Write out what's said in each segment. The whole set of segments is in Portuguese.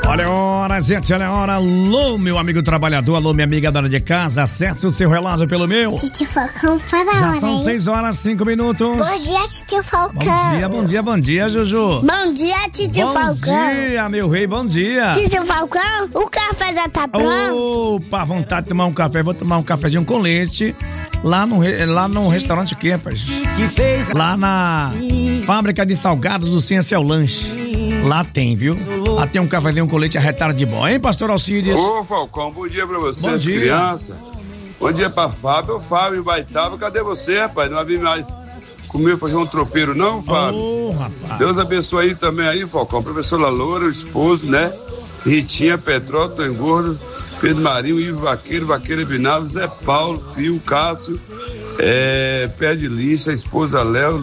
Olha a hora, gente, olha a hora. Alô, meu amigo trabalhador, alô, minha amiga dona de casa, acerte o seu relógio pelo meu. Titio Falcão, fala a hora. Já são 6 horas, 5 minutos. Bom dia, Titio Falcão. Bom dia, Juju. Bom dia, Titio Falcão. Bom dia, meu rei, bom dia. Titio Falcão, o café já tá pronto? Opa, vontade de tomar um café, vou tomar um cafezinho com leite. Lá no restaurante aqui, rapaz. Lá na fábrica de salgados do Ciência ao Lanche. Lá tem, viu? Lá tem um cafezinho com leite arretado de bom, hein, pastor Alcides? Ô, Falcão, bom dia pra vocês, crianças. Bom dia pra Fábio. Ô, Fábio, Baitava, cadê você, rapaz? Não havia mais comer, fazer um tropeiro, não, Fábio? Ô, rapaz. Deus abençoe aí também aí, Falcão. Professor Laloura, o esposo, né? Ritinha, Petró, Tô Engordo, Pedro Marinho, Ivo Vaqueiro, Vaqueiro Binaldo, Zé Paulo, Pio, Cássio, Pé de Lixa, a esposa Léo,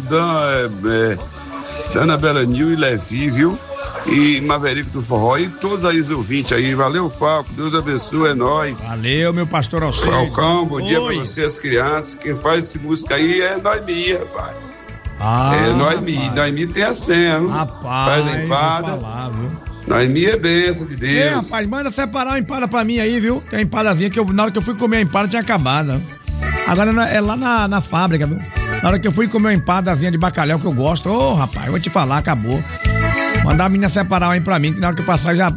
Dana Belanil e Levi, viu? E Maverico do Forró e todos aí os ouvintes aí. Valeu, Falco, Deus abençoe, é nóis. Valeu, meu pastor Alcides. Falcão, bom dia pra vocês, crianças. Quem faz essa música aí é Noemi, rapaz. Noemi tem a senha, viu? Rapaz, faz a empada. vou falar, viu? Noemi é bênção de Deus. Rapaz, manda separar uma empada pra mim aí, viu? Tem a empadazinha que na hora que eu fui comer a empada tinha acabado, né? Agora é lá na fábrica, viu? Na hora que eu fui comer uma empadazinha de bacalhau que eu gosto, rapaz, eu vou te falar, acabou. Mandar a menina separar aí pra mim, que na hora que eu passar já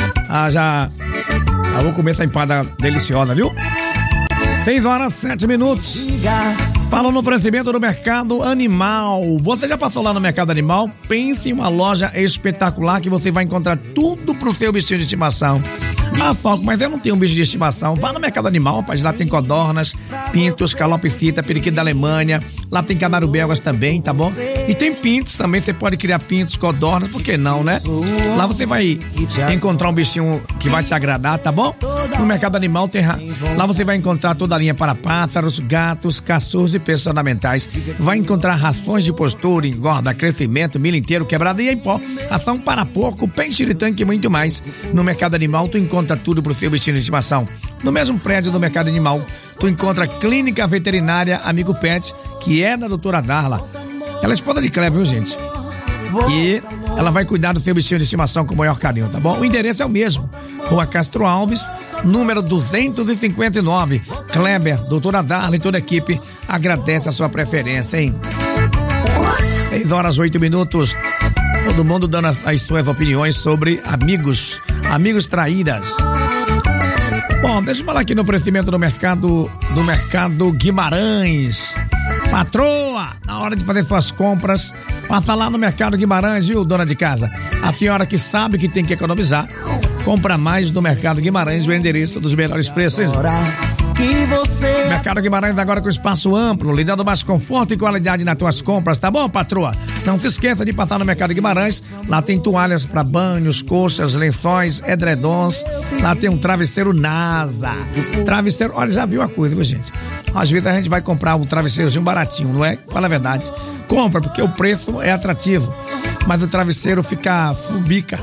vou comer essa empada deliciosa, viu? 6 horas, 7 minutos. Fala no oferecimento do Mercado Animal. Você já passou lá no Mercado Animal? Pense em uma loja espetacular que você vai encontrar tudo pro seu bichinho de estimação. Ah, Falco, mas eu não tenho um bicho de estimação. Vá no Mercado Animal, rapaz, lá tem codornas, pintos, calopsita, periquito da Alemanha, lá tem canário belgas também, tá bom? E tem pintos também, você pode criar pintos, codornas, por que não, né? Lá você vai encontrar um bichinho que vai te agradar, tá bom? No Mercado Animal lá você vai encontrar toda a linha para pássaros, gatos, cachorros e peças ornamentais. Vai encontrar rações de postura, engorda, crescimento, milho inteiro, quebrada e em pó, ração para porco, peixe de tanque e muito mais. No Mercado Animal tu encontra tudo pro seu bichinho de estimação. No mesmo prédio do Mercado Animal, tu encontra a Clínica Veterinária Amigo Pet, que é da doutora Darla. Ela é esposa de Kleber, viu, gente? E ela vai cuidar do seu bichinho de estimação com o maior carinho, tá bom? O endereço é o mesmo. Rua Castro Alves, número 259. Kleber, doutora Darla e toda a equipe agradece a sua preferência, hein? 6 horas, 8 minutos. Todo mundo dando as suas opiniões sobre amigos traíras. Bom, deixa eu falar aqui no oferecimento do mercado Guimarães. Patroa, na hora de fazer suas compras, passa lá no Mercado Guimarães, viu, dona de casa? A senhora que sabe que tem que economizar, compra mais no Mercado Guimarães, o endereço dos melhores preços. Mercado Guimarães agora com espaço amplo, lhe dando mais conforto e qualidade nas tuas compras, tá bom, patroa? Não se esqueça de passar no Mercado Guimarães, lá tem toalhas para banhos, colchas, lençóis, edredons, lá tem um travesseiro NASA. Travesseiro, olha, já viu a coisa, viu, gente? Às vezes a gente vai comprar um travesseirozinho baratinho, não é? Fala a verdade. Compra, porque o preço é atrativo, mas o travesseiro fica fubica,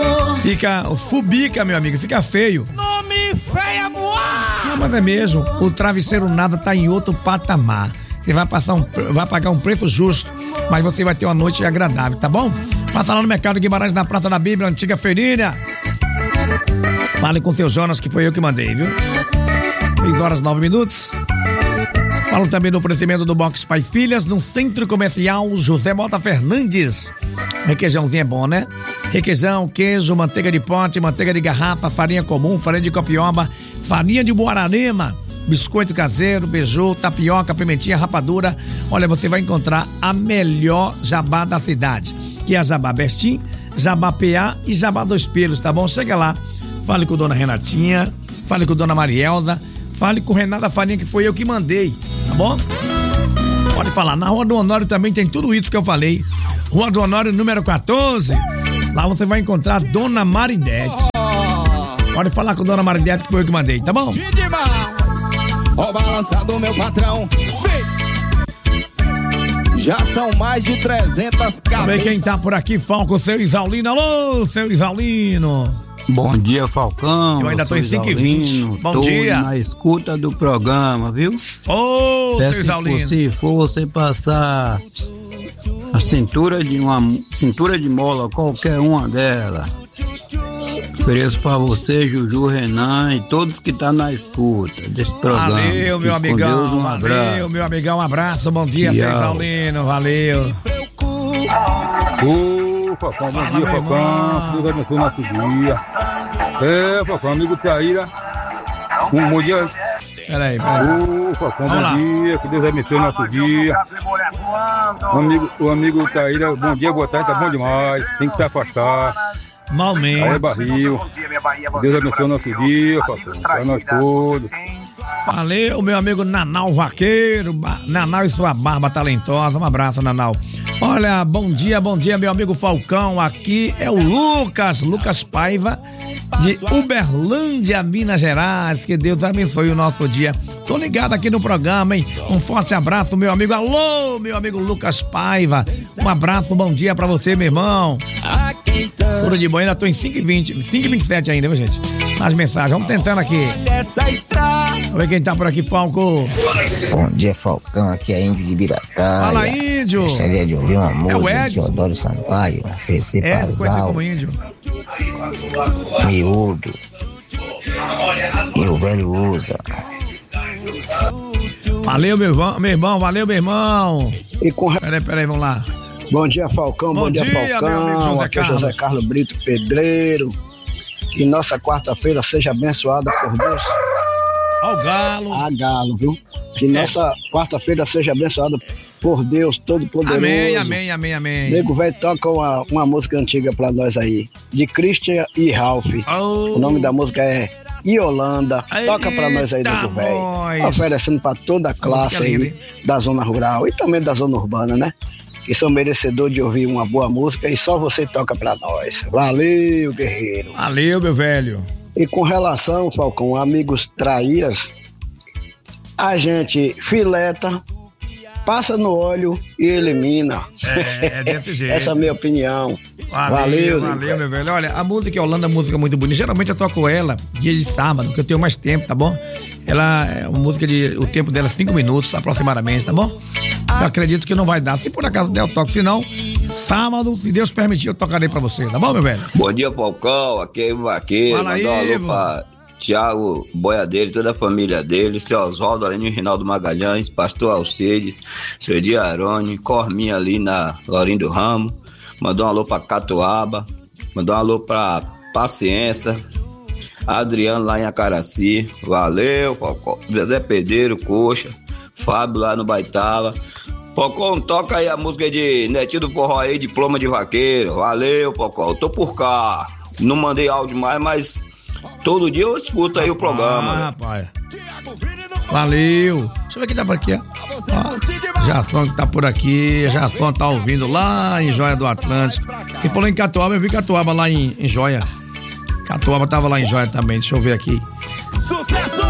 meu amigo, fica feio. Nome feio, Não, mas é mesmo, o travesseiro nada tá em outro patamar. Você vai pagar um preço justo, mas você vai ter uma noite agradável, tá bom? Passa lá no Mercado Guimarães, na Praça da Bíblia, antiga feirinha. Fale com o seu Jonas, que foi eu que mandei, viu? 6 horas, 9 minutos. Falo também no oferecimento do Box Pai Filhas, no Centro Comercial José Mota Fernandes. Requeijãozinho é bom, né? Requeijão, queijo, manteiga de pote, manteiga de garrafa, farinha comum, farinha de copioba, farinha de Buararema, biscoito caseiro, beiju, tapioca, pimentinha, rapadura. Olha, você vai encontrar a melhor jabá da cidade, que é a Jabá Bestim, Jabá PA e Jabá Dois Pelos, tá bom? Chega lá, fale com dona Renatinha, fale com dona Marielda, fale com Renata Farinha, que foi eu que mandei, tá bom? Pode falar, na Rua do Honório também tem tudo isso que eu falei. Rua do Honório, número 14, lá você vai encontrar a dona Maridete. Pode falar com a dona Maridete, que foi eu que mandei, tá bom? Que demais! Ó, balançado, meu patrão. Já são mais de 300 cabeças. Também quem tá por aqui, Falco, seu Isaulino. Alô, seu Isaulino. Bom dia, Falcão. Eu ainda tô em 5h20. Bom dia. Na escuta do programa, viu? Ô, seu Isaulino. Se for você passar a cintura de mola, qualquer uma delas, Ofereço pra você, Juju, Renan e todos que tá na escuta desse programa. Valeu, meu amigão. Deus, Valeu, meu amigão. Um abraço. Bom dia, Ceisalino. Valeu. Ô, Fofão, bom dia, Fofão. Deus abençoe o nosso dia. Fofão, amigo Traíra. Bom dia. Peraí. Ô, Fofão, bom dia. Que Deus abençoe o nosso dia. O amigo Traíra, bom dia, boa tarde, tá bom demais. Tem que se afastar. Malmente. Aí, barril. Deus abençoe o nosso dia, Fofão. Pra nós todos. Valeu, meu amigo Nanau Vaqueiro. Nanau e sua barba talentosa. Um abraço, Nanau. Olha, bom dia, meu amigo Falcão. Aqui é o Lucas Paiva, de Uberlândia, Minas Gerais. Que Deus abençoe o nosso dia. Tô ligado aqui no programa, hein? Um forte abraço, meu amigo. Alô, meu amigo Lucas Paiva. Um abraço, bom dia pra você, meu irmão. Tudo de bom, ainda tô em 5h20, 5h27 ainda, viu, gente? As mensagens, vamos tentando aqui. Vamos ver quem tá por aqui, Falco. Bom dia, Falcão, aqui é Índio de Birataia. Fala, Índio. Gostaria de ouvir uma música de Teodoro Sampaio, oferecer para Zal, Miúdo e o velho usa. Valeu, meu irmão, valeu, meu irmão. Peraí, vamos lá. Bom dia, Falcão, bom dia, Falcão. Meu amigo José aqui é José Carlos Brito Pedreiro. Que nossa quarta-feira seja abençoada por Deus. Ao galo. A galo, viu? Que nossa quarta-feira seja abençoada por Deus Todo-Poderoso. Amém. Nego velho toca uma música antiga pra nós aí, de Christian e Ralph. O nome da música é Iolanda. Toca pra nós aí, nego velho. Oferecendo pra toda a classe aí da zona rural e também da zona urbana, né? Que são merecedores de ouvir uma boa música e só você toca pra nós. Valeu, guerreiro. Valeu, meu velho. E com relação, Falcão, amigos traíras, a gente fileta, passa no óleo e elimina. É desse jeito. Essa é a minha opinião. Valeu, meu velho. Olha, a música Yolanda é uma música muito bonita. Geralmente eu toco ela dia de sábado, que eu tenho mais tempo, tá bom? Ela é uma música o tempo dela é 5 minutos aproximadamente, tá bom? Eu acredito que não vai dar. Se por acaso der, eu toco. Se não, sábado, se Deus permitir, eu tocarei pra você, tá bom, meu velho? Bom dia, Falcão. Aqui é o Vaqueiro. Fala aí, mandar um alô pra Tiago Boiadeiro, toda a família dele, seu Oswaldo, além de Rinaldo Magalhães, Pastor Alcides, seu Diarone, Corminha ali na Laurindo Ramo. Mandou um alô pra Catuaba. Mandou um alô pra Paciência. Adriano lá em Acaraci. Valeu, Falcão. Zezé Pedreiro, Coxa. Fábio lá no Baitala. Pocão, toca aí a música de Netinho do Forró aí, Diploma de Vaqueiro. Valeu, Pocão, tô por cá. Não mandei áudio mais, mas todo dia eu escuto aí o programa. Rapaz. Valeu. Deixa eu ver quem tá por aqui, ó. Jason que tá por aqui. Jason tá ouvindo lá em Joia do Atlântico. Você falou em Catuaba, eu vi Catuaba lá em Joia. Catuaba tava lá em Joia também, deixa eu ver aqui. Sucesso!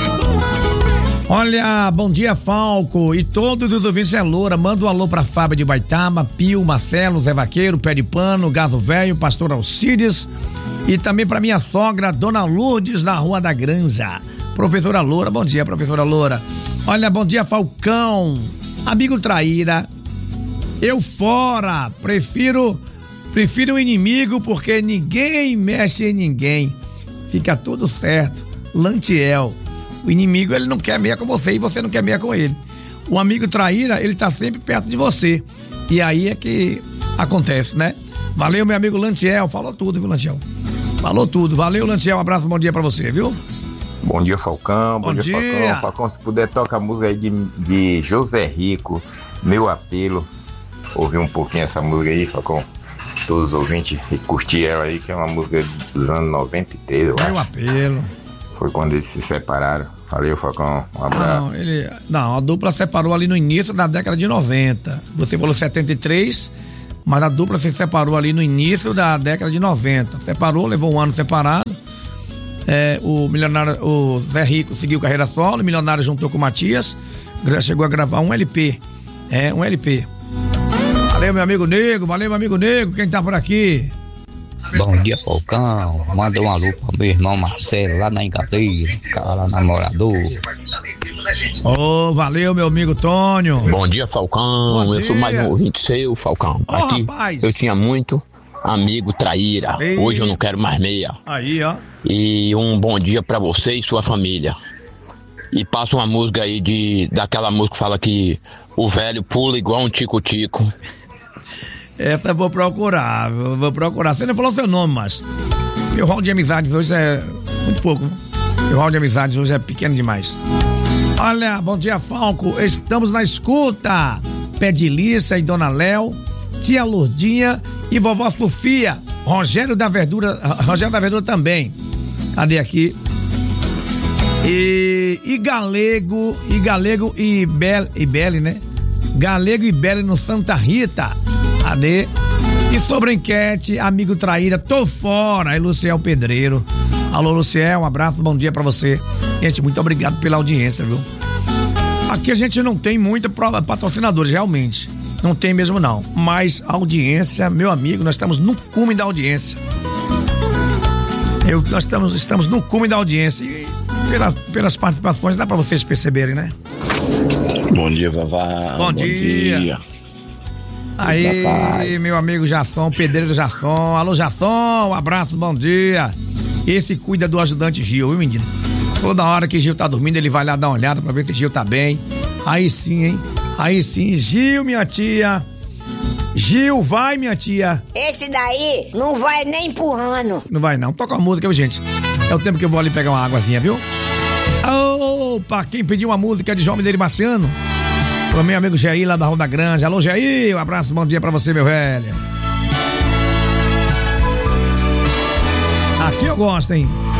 Olha, bom dia, Falco e todos os ouvintes é Loura. Manda um alô pra Fábio de Baitama, Pio, Marcelo, Zé Vaqueiro, Pé de Pano, Gato Velho, Pastor Alcides e também pra minha sogra, Dona Lourdes, na Rua da Granja. Professora Loura, bom dia, professora Loura. Olha, bom dia, Falcão. Amigo traíra, eu fora, prefiro o inimigo porque ninguém mexe em ninguém. Fica tudo certo. Lantiel. O inimigo, ele não quer meia com você e você não quer meia com ele. O amigo traíra, ele tá sempre perto de você. E aí é que acontece, né? Valeu, meu amigo Lantiel. Falou tudo, viu, Lantiel? Falou tudo. Valeu, Lantiel. Um abraço, bom dia pra você, viu? Bom dia, Falcão. Bom dia, Falcão. Falcão, se puder, toca a música aí de José Rico, Meu Apelo. Ouvir um pouquinho essa música aí, Falcão. Todos os ouvintes e curtir ela aí, que é uma música dos anos 93, eu acho. Meu Apelo. Foi quando eles se separaram. Valeu, Falcão. Um abraço. Não, a dupla separou ali no início da década de 90. Você falou 73, mas a dupla se separou ali no início da década de 90. Separou, levou um ano separado. O Zé Rico seguiu carreira solo, o Milionário juntou com o Matias, chegou a gravar um LP. Um LP. Valeu, meu amigo Nego, quem tá por aqui? Bom dia, Falcão. Manda um alô pro meu irmão Marcelo, lá na Engadeira, cara namorador. Valeu, meu amigo Tônio. Bom dia, Falcão. Eu sou mais um ouvinte seu, Falcão. Aqui, rapaz. eu tinha muito amigo traíra. Ei. Hoje eu não quero mais meia. Aí, ó. E um bom dia pra você e sua família. E passa uma música aí daquela música que fala que o velho pula igual um tico-tico. Essa eu vou procurar. Você não falou seu nome, mas meu rol de amizades hoje é muito pouco. Meu rol de amizades hoje é pequeno demais. Olha, bom dia, Falco. Estamos na escuta. Pé de Liça e Dona Léo, tia Lourdinha e vovó Sofia. Rogério da Verdura também. Cadê aqui? E Galego e Belle, né? Galego e Belle no Santa Rita. Cadê? E sobre a enquete, amigo traíra, tô fora. Aí, Luciel Pedreiro. Alô, Luciel, um abraço, bom dia pra você. Gente, muito obrigado pela audiência, viu? Aqui a gente não tem muita patrocinadores, realmente. Não tem mesmo, não. Mas a audiência, meu amigo, nós estamos no cume da audiência. Nós estamos no cume da audiência. E pelas participações dá pra vocês perceberem, né? Bom dia, Vavá. Bom dia. Aí, meu amigo Jasson, pedreiro Jasson. Alô, Jasson, um abraço, bom dia. Esse cuida do ajudante Gil, viu, menino? Toda hora que Gil tá dormindo, ele vai lá dar uma olhada pra ver se Gil tá bem. Aí sim, hein? Aí sim, Gil, minha tia. Gil, vai, minha tia. Esse daí não vai nem empurrando. Não vai não, toca a música, viu, gente? É o tempo que eu vou ali pegar uma águazinha, viu? Opa, quem pediu uma música de João Mineiro Marciano? Pro meu amigo Jair lá da Rua da Granja. Alô, Jair, um abraço, bom dia pra você, meu velho. Aqui eu gosto, hein?